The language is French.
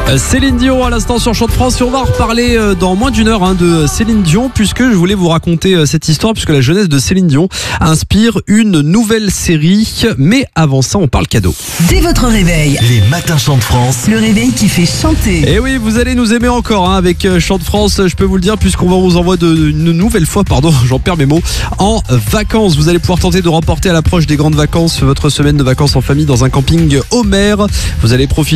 Céline Dion à l'instant sur Chant de France, et on va reparler dans moins d'une heure de Céline Dion, puisque je voulais vous raconter cette histoire, puisque la jeunesse de Céline Dion inspire une nouvelle série. Mais avant ça, on parle cadeau. Dès votre réveil, Les matins Chant de France. le réveil qui fait chanter. Et oui, vous allez nous aimer encore avec Chant de France, je peux vous le dire, puisqu'on vous envoie une nouvelle fois, j'en perds mes mots, en vacances. Vous allez pouvoir tenter de remporter à l'approche des grandes vacances votre semaine de vacances en famille dans un camping Homer. Vous allez profiter